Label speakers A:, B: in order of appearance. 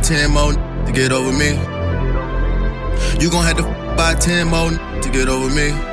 A: 10 more to get over me. You gon' have to by 10 more to get over me.